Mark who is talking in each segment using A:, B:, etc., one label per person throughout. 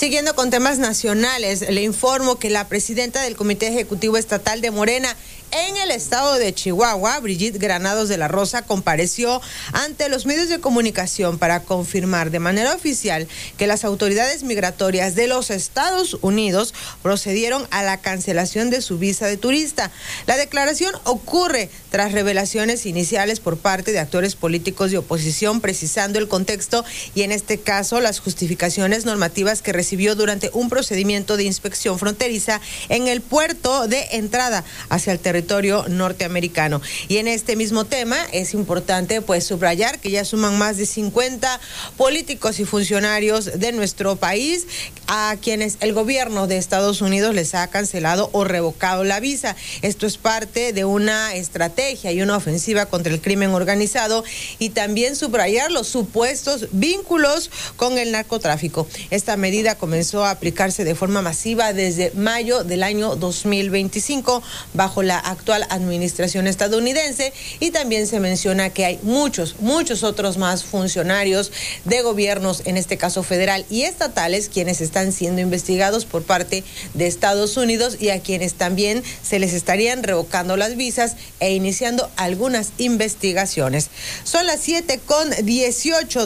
A: Siguiendo con temas nacionales, le informo que la presidenta del Comité Ejecutivo Estatal de Morena en el estado de Chihuahua, Brigitte Granados de la Rosa, compareció ante los medios de comunicación para confirmar de manera oficial que las autoridades migratorias de los Estados Unidos procedieron a la cancelación de su visa de turista. La declaración ocurre tras revelaciones iniciales por parte de actores políticos de oposición, precisando el contexto y en este caso las justificaciones normativas que recibió durante un procedimiento de inspección fronteriza en el puerto de entrada hacia el territorio norteamericano. Y en este mismo tema es importante subrayar que ya suman más de 50 políticos y funcionarios de nuestro país a quienes el gobierno de Estados Unidos les ha cancelado o revocado la visa. Esto es parte de una estrategia y una ofensiva contra el crimen organizado y también subrayar los supuestos vínculos con el narcotráfico. Esta medida comenzó a aplicarse de forma masiva desde mayo del año 2025 bajo la actual administración estadounidense, y también se menciona que hay muchos otros más funcionarios de gobiernos, en este caso federal y estatales, quienes están siendo investigados por parte de Estados Unidos y a quienes también se les estarían revocando las visas e iniciando algunas investigaciones. Son las 7:18,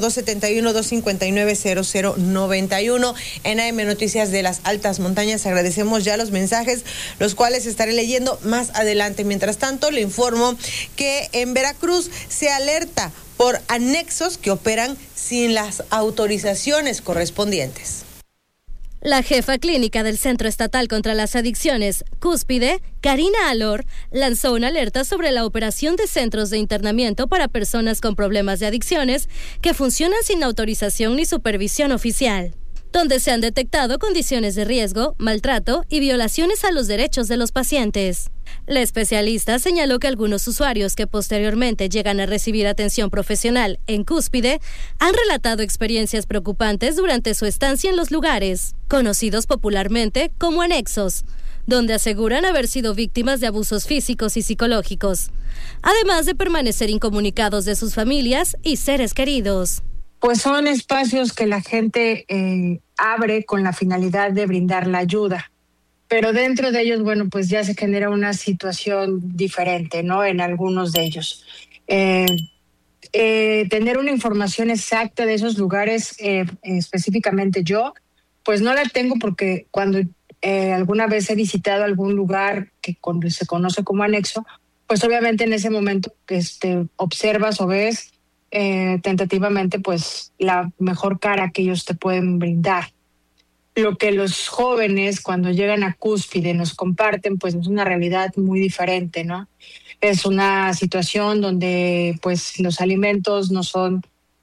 A: 271-259-0091 en AM Noticias de las Altas Montañas. Agradecemos ya los mensajes, los cuales estaré leyendo más adelante. Mientras tanto, le informo que en Veracruz se alerta por anexos que operan sin las autorizaciones correspondientes.
B: La jefa clínica del Centro Estatal contra las Adicciones, Cúspide, Karina Alor, lanzó una alerta sobre la operación de centros de internamiento para personas con problemas de adicciones que funcionan sin autorización ni supervisión oficial, donde se han detectado condiciones de riesgo, maltrato y violaciones a los derechos de los pacientes. La especialista señaló que algunos usuarios que posteriormente llegan a recibir atención profesional en Cúspide han relatado experiencias preocupantes durante su estancia en los lugares, conocidos popularmente como anexos, donde aseguran haber sido víctimas de abusos físicos y psicológicos, además de permanecer incomunicados de sus familias y seres queridos.
C: Pues son espacios que la gente abre con la finalidad de brindar la ayuda, pero dentro de ellos, pues ya se genera una situación diferente, ¿no? En algunos de ellos. Tener una información exacta de esos lugares, específicamente yo, pues no la tengo, porque cuando alguna vez he visitado algún lugar que se conoce como anexo, pues obviamente en ese momento observas o ves tentativamente la mejor cara que ellos te pueden brindar. Lo que los jóvenes cuando llegan a Cúspide nos comparten es una realidad muy diferente, ¿no? Es una situación donde los alimentos no son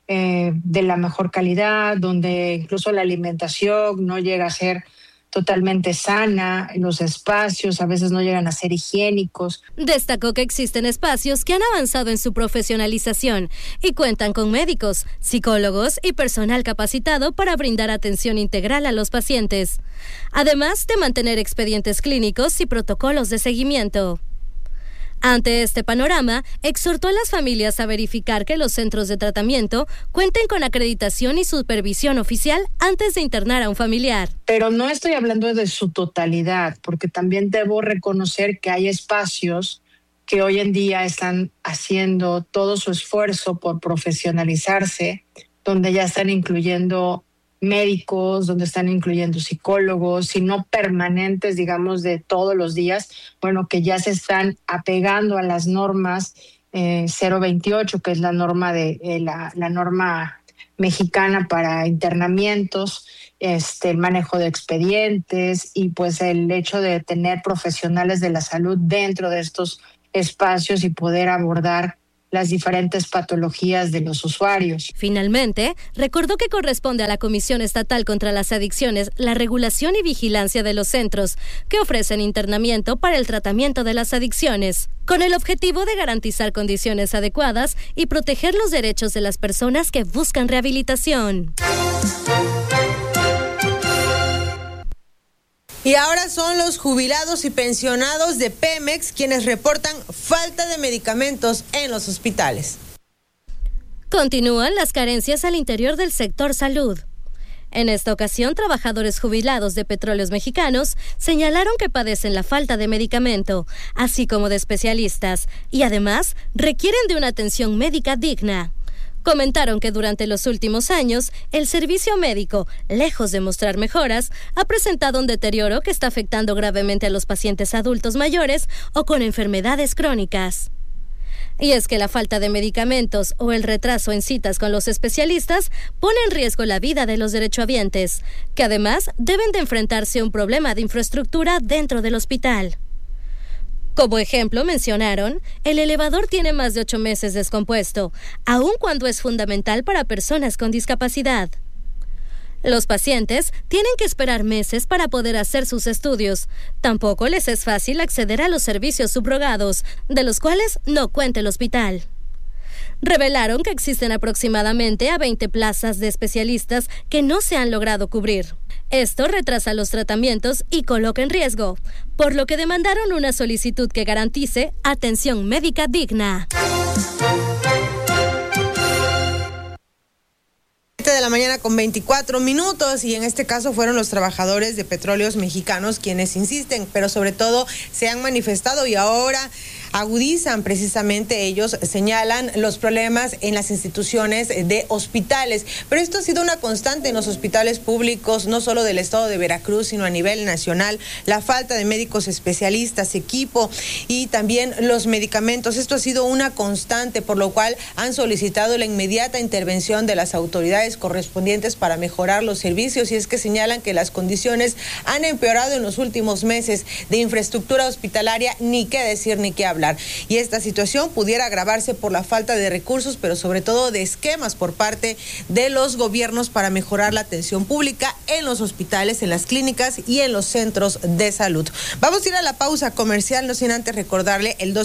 C: de la mejor calidad, donde incluso la alimentación no llega a ser totalmente sana, los espacios a veces no llegan a ser higiénicos.
B: Destacó que existen espacios que han avanzado en su profesionalización y cuentan con médicos, psicólogos y personal capacitado para brindar atención integral a los pacientes, además de mantener expedientes clínicos y protocolos de seguimiento. Ante este panorama, exhortó a las familias a verificar que los centros de tratamiento cuenten con acreditación y supervisión oficial antes de internar a un familiar.
C: Pero no estoy hablando de su totalidad, porque también debo reconocer que hay espacios que hoy en día están haciendo todo su esfuerzo por profesionalizarse, donde ya están incluyendo médicos, donde están incluyendo psicólogos, si no permanentes, digamos, de todos los días, que ya se están apegando a las normas 028, que es la norma la norma mexicana para internamientos, el manejo de expedientes y el hecho de tener profesionales de la salud dentro de estos espacios y poder abordar las diferentes patologías de los usuarios.
B: Finalmente, recordó que corresponde a la Comisión Estatal contra las Adicciones la regulación y vigilancia de los centros que ofrecen internamiento para el tratamiento de las adicciones, con el objetivo de garantizar condiciones adecuadas y proteger los derechos de las personas que buscan rehabilitación.
A: Y ahora son los jubilados y pensionados de Pemex quienes reportan falta de medicamentos en los hospitales.
B: Continúan las carencias al interior del sector salud. En esta ocasión, trabajadores jubilados de Petróleos Mexicanos señalaron que padecen la falta de medicamento, así como de especialistas, y además requieren de una atención médica digna. Comentaron que durante los últimos años, el servicio médico, lejos de mostrar mejoras, ha presentado un deterioro que está afectando gravemente a los pacientes adultos mayores o con enfermedades crónicas. Y es que la falta de medicamentos o el retraso en citas con los especialistas pone en riesgo la vida de los derechohabientes, que además deben de enfrentarse a un problema de infraestructura dentro del hospital. Como ejemplo, mencionaron, el elevador tiene más de 8 meses descompuesto, aun cuando es fundamental para personas con discapacidad. Los pacientes tienen que esperar meses para poder hacer sus estudios. Tampoco les es fácil acceder a los servicios subrogados, de los cuales no cuenta el hospital. Revelaron que existen aproximadamente a 20 plazas de especialistas que no se han logrado cubrir. Esto retrasa los tratamientos y coloca en riesgo, por lo que demandaron una solicitud que garantice atención médica digna.
A: De la mañana con 24 minutos y en este caso fueron los trabajadores de Petróleos Mexicanos quienes insisten, pero sobre todo se han manifestado y ahora agudizan precisamente, ellos señalan los problemas en las instituciones de hospitales, pero esto ha sido una constante en los hospitales públicos, no solo del estado de Veracruz, sino a nivel nacional, la falta de médicos especialistas, equipo y también los medicamentos. Esto ha sido una constante, por lo cual han solicitado la inmediata intervención de las autoridades correspondientes para mejorar los servicios, y es que señalan que las condiciones han empeorado en los últimos meses. De infraestructura hospitalaria ni qué decir ni qué hablar, y esta situación pudiera agravarse por la falta de recursos, pero sobre todo de esquemas por parte de los gobiernos para mejorar la atención pública en los hospitales, en las clínicas y en los centros de salud. Vamos a ir a la pausa comercial, no sin antes recordarle el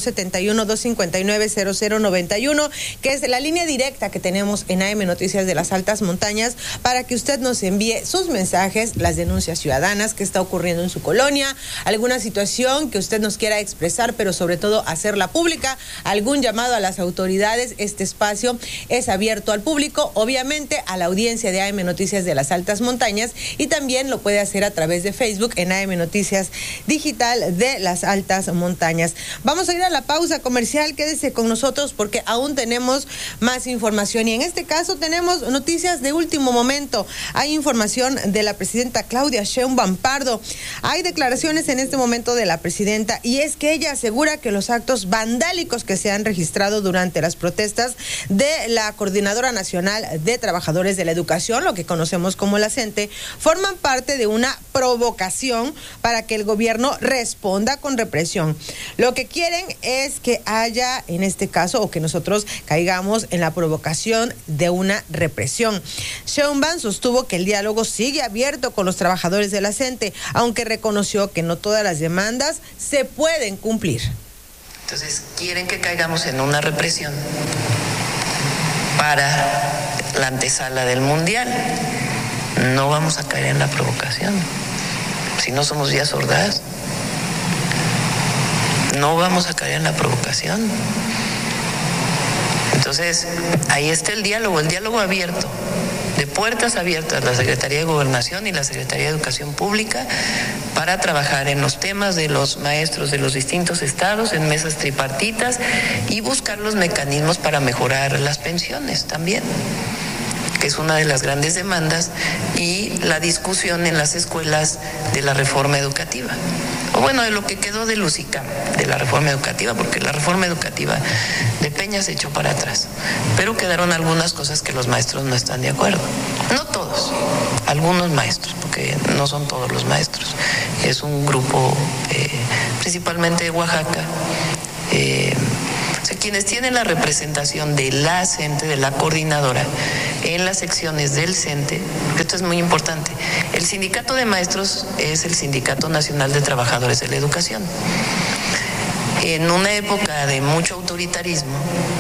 A: 271-259-0091, que es la línea directa que tenemos en AM Noticias de las Altas Montañas, para que usted nos envíe sus mensajes, las denuncias ciudadanas que está ocurriendo en su colonia, alguna situación que usted nos quiera expresar, pero sobre todo hacerla pública, algún llamado a las autoridades. Este espacio es abierto al público, obviamente a la audiencia de AM Noticias de las Altas Montañas, y también lo puede hacer a través de Facebook en AM Noticias Digital de las Altas Montañas. Vamos a ir a la pausa comercial, quédese con nosotros porque aún tenemos más información, y en este caso tenemos noticias de último momento. Hay información de la presidenta Claudia Sheinbaum Pardo. Hay declaraciones en este momento de la presidenta, y es que ella asegura que los actos vandálicos que se han registrado durante las protestas de la Coordinadora Nacional de Trabajadores de la Educación, lo que conocemos como la CENTE, forman parte de una provocación para que el gobierno responda con represión. Lo que quieren es que haya, en este caso, o que nosotros caigamos en la provocación de una represión. Sheinbaum sostuvo que el diálogo sigue abierto con los trabajadores de la CENTE, aunque reconoció que no todas las demandas se pueden cumplir.
D: Entonces, quieren que caigamos en una represión para la antesala del Mundial. No vamos a caer en la provocación. Si no somos vías sordas, no vamos a caer en la provocación. Entonces, ahí está el diálogo abierto, de puertas abiertas, la Secretaría de Gobernación y la Secretaría de Educación Pública, para trabajar en los temas de los maestros de los distintos estados, en mesas tripartitas, y buscar los mecanismos para mejorar las pensiones también, que es una de las grandes demandas, y la discusión en las escuelas de la reforma educativa. O bueno, de lo que quedó de Lucicam, de la reforma educativa, porque la reforma educativa de Peña se echó para atrás, pero quedaron algunas cosas que los maestros no están de acuerdo. No todos, algunos maestros, porque no son todos los maestros. Es un grupo principalmente de Oaxaca, quienes tienen la representación de la CENTE, de la coordinadora, en las secciones del CENTE, porque esto es muy importante. El sindicato de maestros es el Sindicato Nacional de Trabajadores de la Educación. En una época de mucho autoritarismo,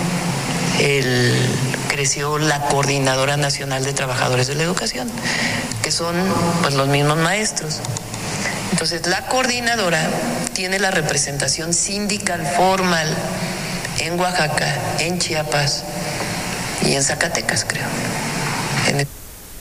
D: creció la Coordinadora Nacional de Trabajadores de la Educación, que son pues los mismos maestros. Entonces, la coordinadora tiene la representación sindical formal en Oaxaca, en Chiapas y en Zacatecas, creo.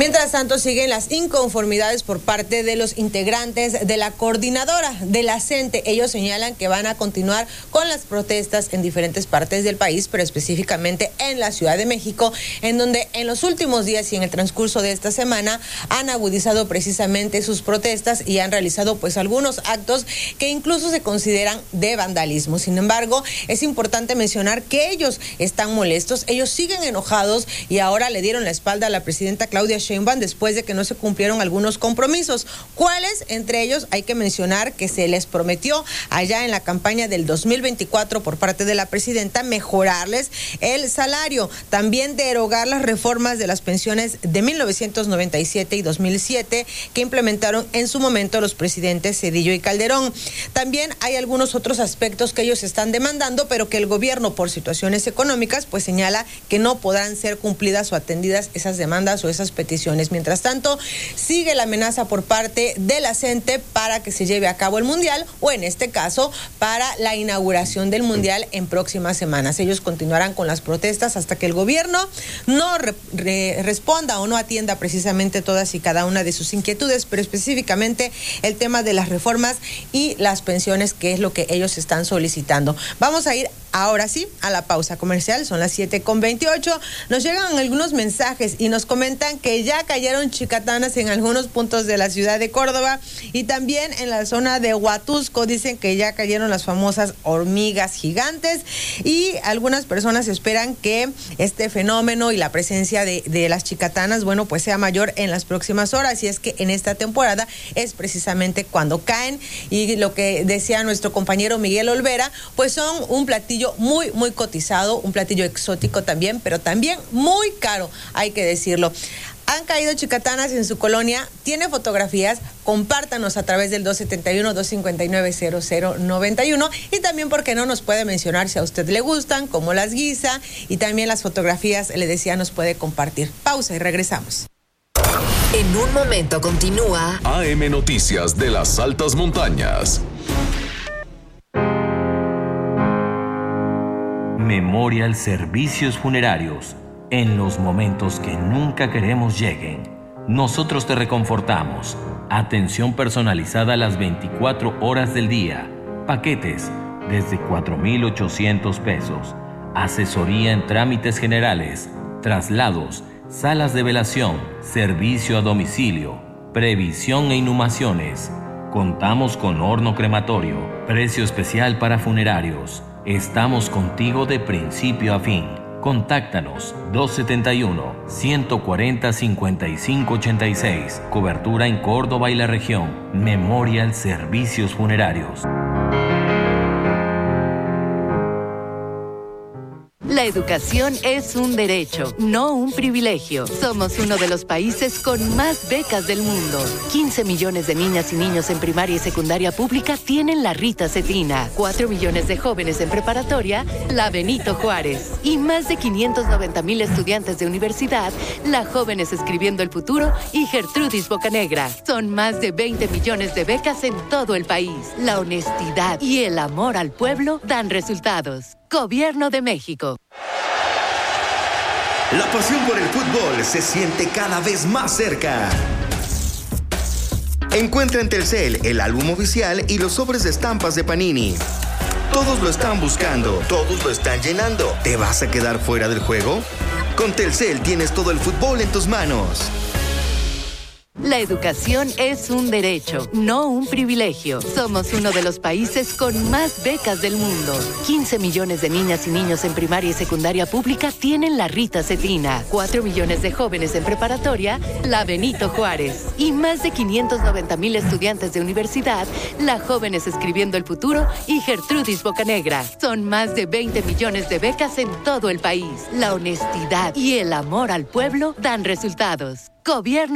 A: Mientras tanto, siguen las inconformidades por parte de los integrantes de la coordinadora de la CENTE. Ellos señalan que van a continuar con las protestas en diferentes partes del país, pero específicamente en la Ciudad de México, en donde en los últimos días y en el transcurso de esta semana han agudizado precisamente sus protestas y han realizado pues algunos actos que incluso se consideran de vandalismo. Sin embargo, es importante mencionar que ellos están molestos, ellos siguen enojados y ahora le dieron la espalda a la presidenta Claudia Sheinbaum después de que no se cumplieron algunos compromisos. ¿Cuáles? Entre ellos hay que mencionar que se les prometió allá en la campaña del 2024 por parte de la presidenta mejorarles el salario, también derogar las reformas de las pensiones de 1997 y 2007 que implementaron en su momento los presidentes Zedillo y Calderón. También hay algunos otros aspectos que ellos están demandando, pero que el gobierno por situaciones económicas pues señala que no podrán ser cumplidas o atendidas esas demandas o esas peticiones. Mientras tanto, sigue la amenaza por parte de la CENTE para que se lleve a cabo el Mundial, o en este caso, para la inauguración del Mundial en próximas semanas. Ellos continuarán con las protestas hasta que el gobierno no responda o no atienda precisamente todas y cada una de sus inquietudes, pero específicamente el tema de las reformas y las pensiones, que es lo que ellos están solicitando. Vamos a ir ahora sí a la pausa comercial, son las 7:28. Nos llegan algunos mensajes y nos comentan que ya cayeron chicatanas en algunos puntos de la ciudad de Córdoba y también en la zona de Huatusco. Dicen que ya cayeron las famosas hormigas gigantes y algunas personas esperan que este fenómeno y la presencia de las chicatanas, bueno, pues sea mayor en las próximas horas, y es que en esta temporada es precisamente cuando caen, y lo que decía nuestro compañero Miguel Olvera, pues son un platillo muy, muy cotizado, un platillo exótico también, pero también muy caro, hay que decirlo. Han caído chicatanas en su colonia, tiene fotografías, compártanos a través del 271-259-0091 y también, ¿por qué no?, nos puede mencionar si a usted le gustan, cómo las guisa, y también las fotografías, le decía, nos puede compartir. Pausa y regresamos.
E: En un momento continúa
F: AM Noticias de las Altas Montañas.
G: Memorial Servicios Funerarios. En los momentos que nunca queremos lleguen, nosotros te reconfortamos. Atención personalizada a las 24 horas del día. Paquetes desde 4,800 pesos. Asesoría en trámites generales, traslados, salas de velación, servicio a domicilio, previsión e inhumaciones. Contamos con horno crematorio, precio especial para funerarios. Estamos contigo de principio a fin. Contáctanos 271-140-5586. Cobertura en Córdoba y la región. Memorial Servicios Funerarios.
H: La educación es un derecho, no un privilegio. Somos uno de los países con más becas del mundo. 15 millones de niñas y niños en primaria y secundaria pública tienen la Rita Cetina. 4 millones de jóvenes en preparatoria, la Benito Juárez. Y más de 590,000 estudiantes de universidad, la Jóvenes Escribiendo el Futuro y Gertrudis Bocanegra. Son más de 20 millones de becas en todo el país. La honestidad y el amor al pueblo dan resultados. Gobierno de México.
I: La pasión por el fútbol se siente cada vez más cerca. Encuentra en Telcel el álbum oficial y los sobres de estampas de Panini. Todos lo están buscando, todos lo están llenando. ¿Te vas a quedar fuera del juego? Con Telcel tienes todo el fútbol en tus manos.
H: La educación es un derecho, no un privilegio. Somos uno de los países con más becas del mundo. 15 millones de niñas y niños en primaria y secundaria pública tienen la Rita Cetina. 4 millones de jóvenes en preparatoria, la Benito Juárez. Y más de 590,000 estudiantes de universidad, la Jóvenes Escribiendo el Futuro y Gertrudis Bocanegra. Son más de 20 millones de becas en todo el país. La honestidad y el amor al pueblo dan resultados. Gobierno